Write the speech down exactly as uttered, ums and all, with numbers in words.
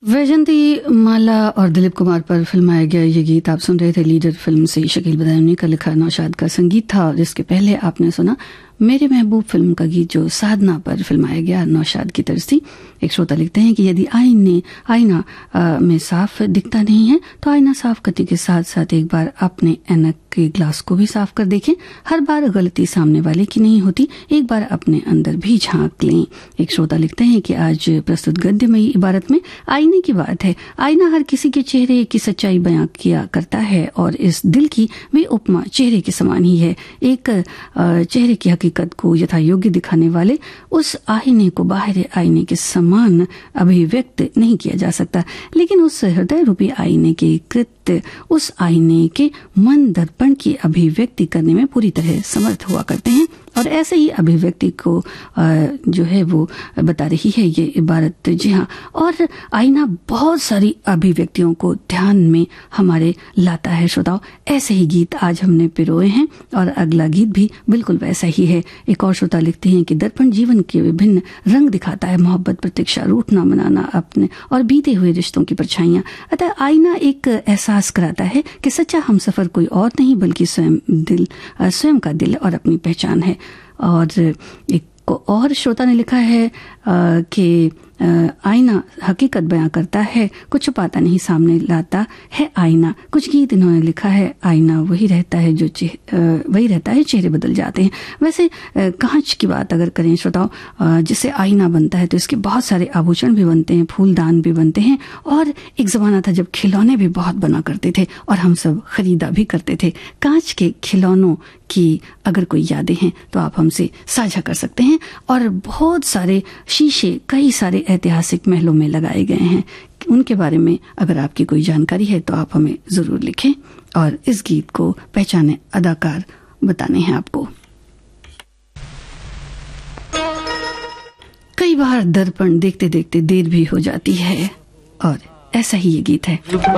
वैजंती माला और दिलीप कुमार पर फिल्माया गया ये गीत आप सुन रहे थे। लीडर फिल्म से शकील बदायूनी का लिखा नौशाद का संगीत था। और इसके पहले आपने सुना मेरे महबूब फिल्म का गीत जो साधना पर फिल्माया गया, नौशाद की तरफ से। एक श्रोता लिखते हैं कि यदि आईने आईना आ, में साफ दिखता नहीं है तो आईना साफ करने के साथ साथ एक बार अपने ऐनक के ग्लास को भी साफ कर देखें। हर बार गलती सामने वाले की नहीं होती, एक बार अपने अंदर भी झांक लें। एक श्रोता लिखते हैं कि आज प्रस्तुत गद्यमयी इबारत में आईने की बात है। आईना हर किसी के चेहरे की सच्चाई बयां किया करता है और इस दिल की भी उपमा चेहरे के समान ही है। एक चेहरे की हकीकत को यथा योग्य दिखाने वाले उस आईने को बाहर आईने के समान अभिव्यक्त नहीं किया जा सकता, लेकिन उस हृदय रूपी आईने के कृत्य उस आईने के मन दर्पण की अभिव्यक्ति करने में पूरी तरह समर्थ हुआ करते हैं। और ऐसे ही अभिव्यक्ति को जो है वो बता रही है ये इबारत। जी हाँ, और आईना बहुत सारी अभिव्यक्तियों को ध्यान में हमारे लाता है। श्रोताओ, ऐसे ही गीत आज हमने पिरोए हैं और अगला गीत भी बिल्कुल वैसा ही है। एक और श्रोता लिखते हैं कि दर्पण जीवन के विभिन्न रंग दिखाता है, मोहब्बत, प्रतीक्षा, रूठना, मनाना, अपने और बीते हुए रिश्तों की परछाइयां। अतः आईना एक एहसास कराता है कि सच्चा हमसफर कोई और नहीं बल्कि स्वयं दिल स्वयं का दिल और अपनी पहचान है। और एक को और श्रोता ने लिखा है कि आईना हकीकत बयां करता है, कुछ छुपाता नहीं, सामने लाता है आईना। कुछ गीत इन्होंने लिखा है, आईना वही रहता है जो वही रहता है, चेहरे बदल जाते हैं। वैसे कांच की बात अगर करें श्रोताओ, जिससे आईना बनता है तो इसके बहुत सारे आभूषण भी बनते हैं, फूलदान भी बनते हैं। और एक जमाना था जब खिलौने भी बहुत बना करते थे और हम सब खरीदा भी करते थे। कांच के खिलौनों की अगर कोई यादें हैं तो आप हमसे साझा कर सकते हैं। और बहुत सारे शीशे कई सारे ऐतिहासिक महलों में लगाए गए हैं, उनके बारे में अगर आपकी कोई जानकारी है तो आप हमें जरूर लिखें। और इस गीत को पहचाने अदाकार बताने हैं आपको। कई बार दर्पण देखते देखते देर भी हो जाती है और ऐसा ही ये गीत है।